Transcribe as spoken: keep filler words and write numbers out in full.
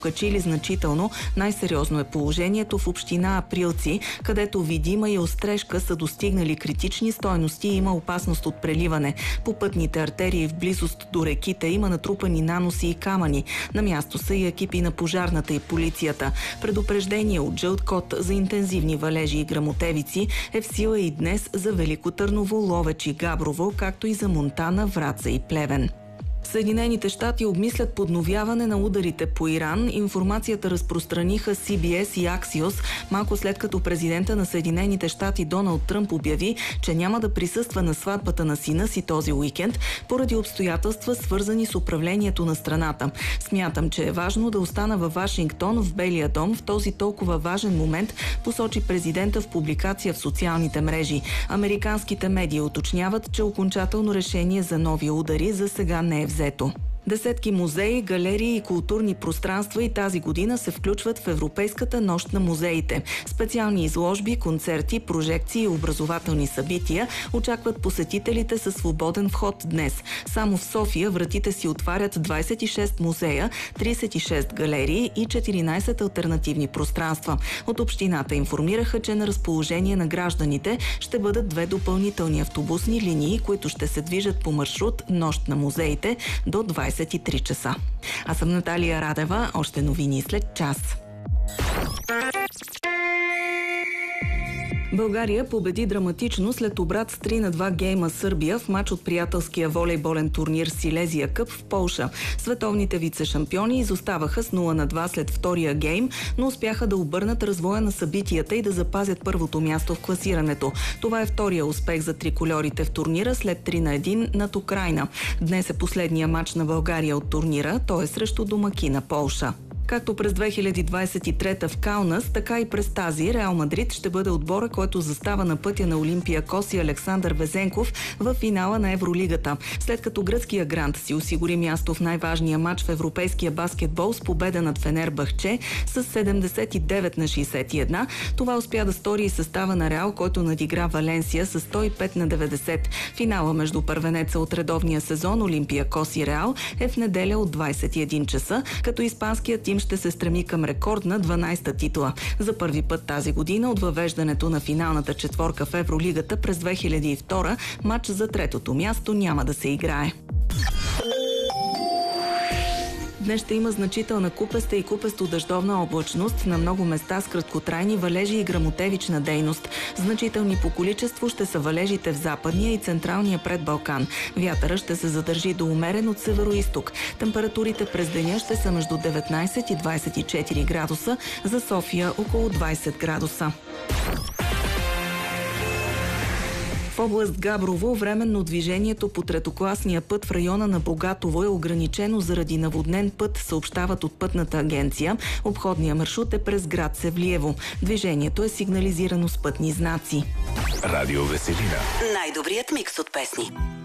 качили значително. Най-сериозно е положението в община Априлци, където видима и острешка са достигнали критични стойности и има опасност от преливане. По пътните артерии в близост до реките има натрупани наноси и камъни. На място са и екипи на пожарната и полицията. Предупреждение от жълт код за интензивни валежи и гръмотевици е в сила и днес за Велико Търново, Ловеч и Габрово, както и за Монтана, Враца и Плевен. Съединените щати обмислят подновяване на ударите по Иран. Информацията разпространиха Си Би Ес и Аксиос, малко след като президента на Съединените щати Доналд Тръмп обяви, че няма да присъства на сватбата на сина си този уикенд, поради обстоятелства, свързани с управлението на страната. Смятам, че е важно да остана във Вашингтон, в Белия дом, в този толкова важен момент, посочи президента в публикация в социалните мрежи. Американските медии уточняват, че окончателно решение за нови удари за сега не е взето. Десетки музеи, галерии и културни пространства и тази година се включват в Европейската нощ на музеите. Специални изложби, концерти, прожекции и образователни събития очакват посетителите със свободен вход днес. Само в София вратите си отварят двадесет и шест музея, тридесет и шест галерии и четиринадесет алтернативни пространства. От общината информираха, че на разположение на гражданите ще бъдат две допълнителни автобусни линии, които ще се движат по маршрут Нощ на музеите до двадесет и три часа. Аз съм Наталия Радева. Още новини след час. България победи драматично след обрат с три на два гейма Сърбия в матч от приятелския волейболен турнир Силезия Къп в Полша. Световните вице-шампиони изоставаха с нула на два след втория гейм, но успяха да обърнат развоя на събитията и да запазят първото място в класирането. Това е втория успех за трикольорите в турнира след три на един над Украйна. Днес е последния матч на България от турнира, той е срещу домакина Полша. Както през две хиляди двадесет и трета в Каунас, така и през тази Реал Мадрид ще бъде отбора, който застава на пътя на Олимпиакос и Александър Везенков в финала на Евролигата. След като гръцкия грант си осигури място в най-важния матч в европейския баскетбол с победа над Фенербахче с седемдесет и девет на шейсет и една, това успя да стори и състава на Реал, който надигра Валенсия с сто и пет на деветдесет. Финала между първенеца от редовния сезон Олимпиакос и Реал е в неделя от двадесет и един часа, като испанският тим ще се стреми към рекордна дванадесета титла. За първи път тази година от въвеждането на финалната четворка в Евролигата през две хиляди и втора матч за третото място няма да се играе. Днес ще има значителна купеста и купесто-дъждовна облачност, на много места с краткотрайни валежи и гръмотевична дейност. Значителни по количество ще са валежите в западния и централния предбалкан. Вятъра ще се задържи до умерен от североизток. Температурите през деня ще са между деветнадесет и двадесет и четири градуса, за София около двадесет градуса. В област Габрово временно движението по третокласния път в района на Богатово е ограничено заради наводнен път, съобщават от Пътната агенция. Обходният маршрут е през град Севлиево. Движението е сигнализирано с пътни знаци. Радио Веселина. Най-добрият микс от песни.